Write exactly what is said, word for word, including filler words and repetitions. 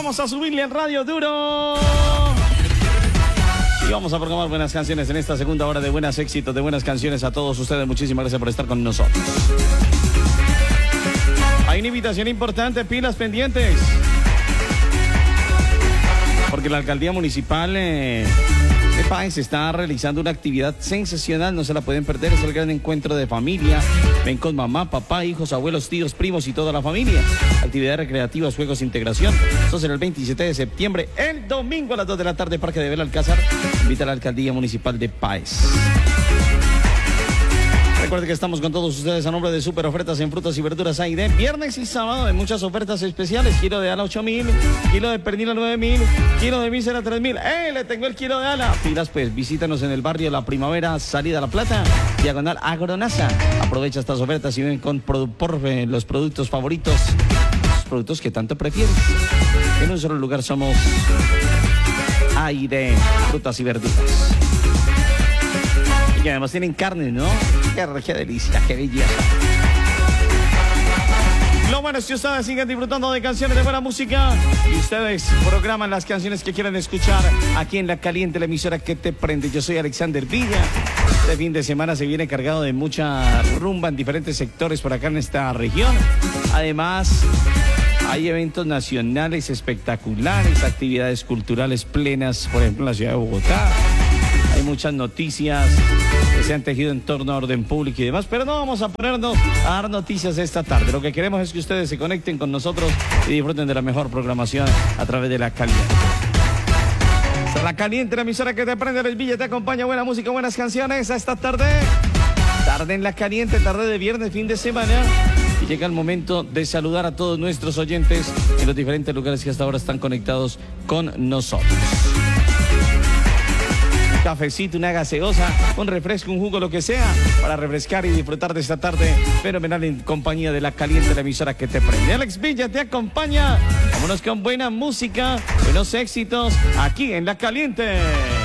Vamos a subirle al radio duro. Y vamos a programar buenas canciones en esta segunda hora de buenos éxitos, de buenas canciones a todos ustedes. Muchísimas gracias por estar con nosotros. Hay una invitación importante, pilas pendientes. Porque la alcaldía municipal eh, de Páez está realizando una actividad sensacional, no se la pueden perder. Es el gran encuentro de familia. Ven con mamá, papá, hijos, abuelos, tíos, primos y toda la familia. Actividades recreativas, juegos, integración. Esto será el veintisiete de septiembre, el domingo a las dos de la tarde, Parque de Belalcázar. Invita a la alcaldía municipal de Páez. Recuerden que estamos con todos ustedes a nombre de Super Ofertas en Frutas y Verduras A y D. Viernes y sábado en muchas ofertas especiales. Kilo de ala ocho mil, kilo de pernil a nueve mil, kilo de víscera tres mil. ¡Eh! Le tengo el kilo de ala. Pilas pues, visítanos en el barrio La Primavera, Salida La Plata, diagonal Agronaza. Aprovecha estas ofertas y ven con por, por eh, los productos favoritos, los productos que tanto prefieres. En un solo lugar somos A y D, Frutas y Verduras. Y además tienen carne, ¿no? Qué, qué delicia, qué belleza. Lo bueno es que ustedes siguen disfrutando de canciones de buena música y ustedes programan las canciones que quieren escuchar aquí en La Caliente, la emisora que te prende. Yo soy Alexander Villa. Este fin de semana se viene cargado de mucha rumba en diferentes sectores por acá en esta región. Además, hay eventos nacionales espectaculares, actividades culturales plenas, por ejemplo, en la ciudad de Bogotá. Hay muchas noticias que se han tejido en torno a orden público y demás, pero no vamos a ponernos a dar noticias esta tarde. Lo que queremos es que ustedes se conecten con nosotros y disfruten de la mejor programación a través de La Caliente. La Caliente, la emisora que te prende, el billete, te acompaña, buena música, buenas canciones a esta tarde. Tarde en La Caliente, tarde de viernes, fin de semana. Y llega el momento de saludar a todos nuestros oyentes en los diferentes lugares que hasta ahora están conectados con nosotros. Cafecito, una gaseosa, un refresco, un jugo, lo que sea, para refrescar y disfrutar de esta tarde fenomenal en compañía de La Caliente, la emisora que te prende. Alex Villa te acompaña. Vámonos con buena música, buenos éxitos aquí en La Caliente.